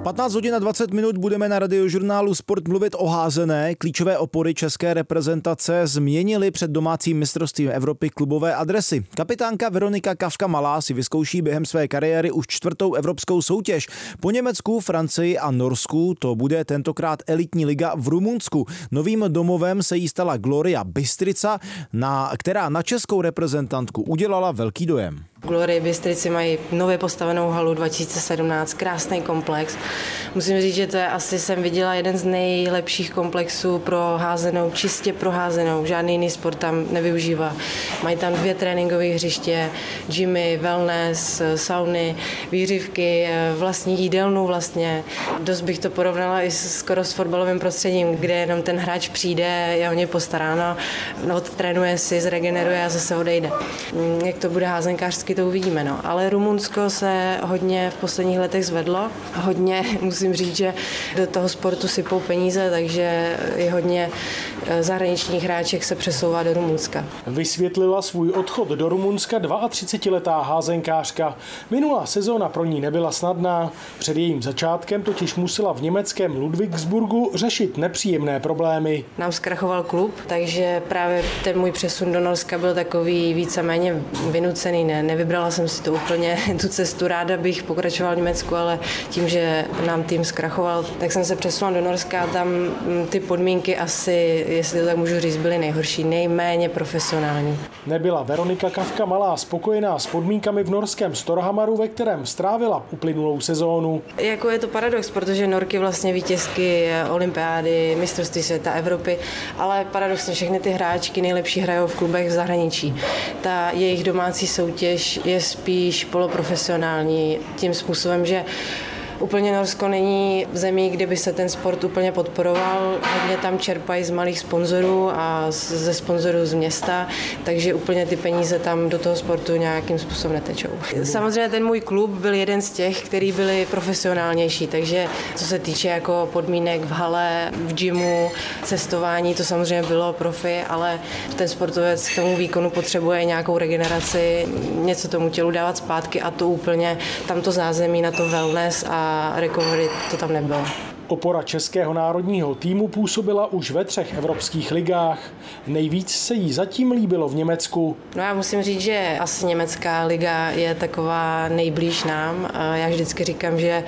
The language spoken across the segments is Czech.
15 hodin a 20 minut budeme na Radiožurnálu Sport mluvit o házené. Klíčové opory české reprezentace změnily před domácím mistrovstvím Evropy klubové adresy. Kapitánka Veronika Kafka-Malá si vyzkouší během své kariéry už 4. evropskou soutěž. Po Německu, Francii a Norsku to bude tentokrát elitní liga v Rumunsku. Novým domovem se jí stala Gloria Bystrica, která na českou reprezentantku udělala velký dojem. Glory Bystrici mají nově postavenou halu 2017, krásný komplex. Musím říct, že to je asi jsem viděla jeden z nejlepších komplexů pro házenou, čistě pro házenou. Žádný jiný sport tam nevyužívá. Mají tam 2 tréninkové hřiště, gymy, wellness, sauny, výřivky, vlastní jídelnu vlastně. Dost bych to porovnala i skoro s fotbalovým prostředím, kde jenom ten hráč přijde, je o ně postaráno, odtrénuje si, zregeneruje a zase odejde. Jak to bude házenkářsky, to uvidíme, no. Ale Rumunsko se hodně v posledních letech zvedlo. Hodně, musím říct, že do toho sportu sypou peníze, takže je hodně zahraničních hráček se přesouvá do Rumunska. Vysvětlila svůj odchod do Rumunska 32letá házenkářka. Minulá sezóna pro ní nebyla snadná. Před jejím začátkem totiž musela v německém Ludwigsburgu řešit nepříjemné problémy. Nám zkrachoval klub, takže právě ten můj přesun do Norska byl takový víceméně vynucený. Nevybrala jsem si to úplně, tu cestu, ráda bych pokračovala v Německu, ale tím, že nám tým zkrachoval, tak jsem se přesunula do Norska a tam ty podmínky asi, jestli to tak můžu říct, byly nejhorší, nejméně profesionální. Nebyla Veronika Kafka-Malá spokojená s podmínkami v norském Storhamaru, ve kterém strávila uplynulou sezónu. Jako je to paradox, protože Norky vlastně vítězky olympiády, mistrovství světa, Evropy, ale paradoxně všechny ty hráčky nejlepší hrajou v klubech v zahraničí. Ta jejich domácí soutěž je spíš poloprofesionální tím způsobem, že úplně Norsko není zemí, kde by se ten sport úplně podporoval. Hodně tam čerpají z malých sponzorů a ze sponzorů z města, takže úplně ty peníze tam do toho sportu nějakým způsobem netečou. Samozřejmě ten můj klub byl jeden z těch, který byli profesionálnější, takže co se týče jako podmínek v hale, v gymu, cestování, to samozřejmě bylo profi, ale ten sportovec k tomu výkonu potřebuje nějakou regeneraci, něco tomu tělu dávat zpátky a to úplně tamto zázemí na to wellness a recovery to tam nebylo. Opora českého národního týmu působila už ve 3 evropských ligách. Nejvíc se jí zatím líbilo v Německu. No já musím říct, že asi německá liga je taková nejblíž nám. Já vždycky říkám, že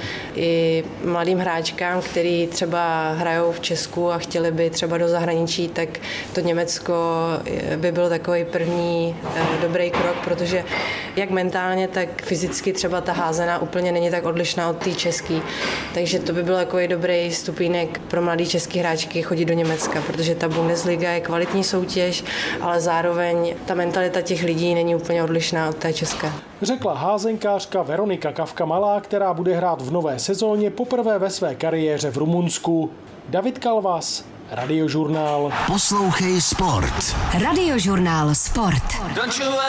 i mladým hráčkám, který třeba hrajou v Česku a chtěli by třeba do zahraničí, tak to Německo by byl takový první dobrý krok, protože jak mentálně, tak fyzicky třeba ta házená úplně není tak odlišná od té české. Takže to by byl takový dobrý stupínek pro mladý český hráčky chodit do Německa, protože ta Bundesliga je kvalitní soutěž, ale zároveň ta mentalita těch lidí není úplně odlišná od té české. Řekla házenkářka Veronika Kafka-Malá, která bude hrát v nové sezóně poprvé ve své kariéře v Rumunsku. David Kalvas, Radiožurnál. Poslouchej Sport. Radiožurnál Sport.